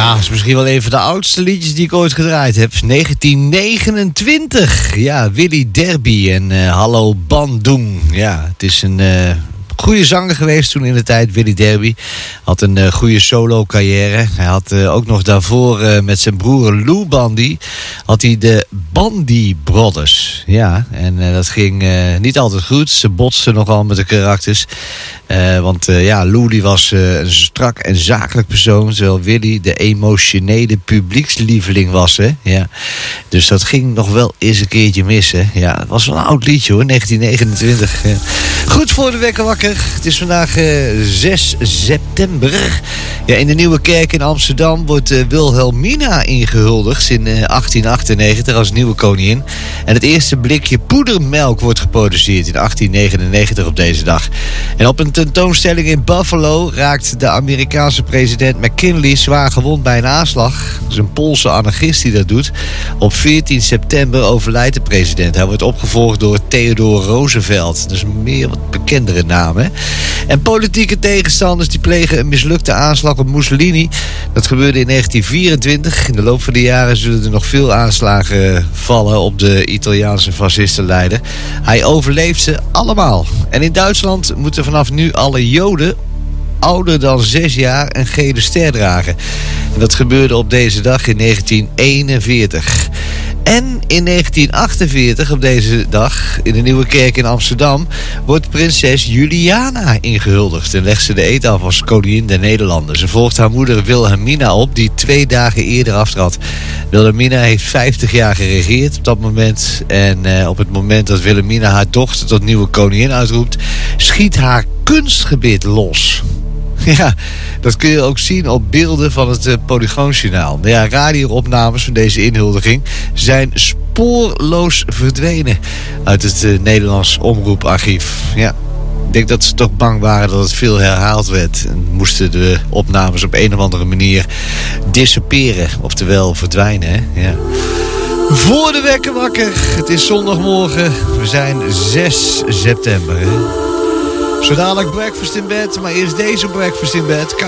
Ja, dat is misschien wel een van de oudste liedjes die ik ooit gedraaid heb. 1929. Ja, Willy Derby en Hallo Bandung. Ja, het is een goede zanger geweest toen in de tijd. Willy Derby had een goede solo carrière. Hij had ook nog daarvoor met zijn broer Lou Bandy had hij de Bandy Brothers. Ja, en dat ging niet altijd goed. Ze botsten nogal met de karakters. Want Lou die was een strak en zakelijk persoon, terwijl Willy de emotionele publiekslieveling was. Hè? Ja. Dus dat ging nog wel eens een keertje missen. Ja, het was wel een oud liedje hoor, 1929. Ja. Goed voor de wekker wakker. Het is vandaag 6 september. Ja, in de Nieuwe Kerk in Amsterdam wordt Wilhelmina ingehuldigd in 1898 als nieuwe koningin. En het eerste blikje poedermelk wordt geproduceerd in 1899 op deze dag. En op een tentoonstelling in Buffalo raakt de Amerikaanse president McKinley zwaar gewond bij een aanslag. Dat is een Poolse anarchist die dat doet. Op 14 september overlijdt de president. Hij wordt opgevolgd door Theodore Roosevelt. Dat is een meer wat bekendere naam. Hè? En politieke tegenstanders die plegen een mislukte aanslag op Mussolini. Dat gebeurde in 1924. In de loop van de jaren zullen er nog veel aanslagen vallen op de Italiaanse fascistenleider. Hij overleeft ze allemaal. En in Duitsland moeten vanaf nu alle Joden ouder dan 6 jaar een gele ster dragen. En dat gebeurde op deze dag in 1941. En in 1948 op deze dag in de Nieuwe Kerk in Amsterdam wordt prinses Juliana ingehuldigd en legt ze de eed af als koningin der Nederlanden. Ze volgt haar moeder Wilhelmina op, die 2 dagen eerder aftrad. Wilhelmina heeft 50 jaar geregeerd op dat moment. En op het moment dat Wilhelmina haar dochter tot nieuwe koningin uitroept, schiet haar kunstgebit los. Ja, dat kun je ook zien op beelden van het Polygoonjournaal. Ja, radioopnames van deze inhuldiging zijn spoorloos verdwenen uit het Nederlands omroeparchief. Ja, ik denk dat ze toch bang waren dat het veel herhaald werd. En moesten de opnames op een of andere manier dissiperen, oftewel verdwijnen. Hè? Ja. Voor de wekker wakker, het is zondagmorgen, we zijn 6 september. Hè? Zo dadelijk breakfast in bed, maar eerst deze breakfast in bed.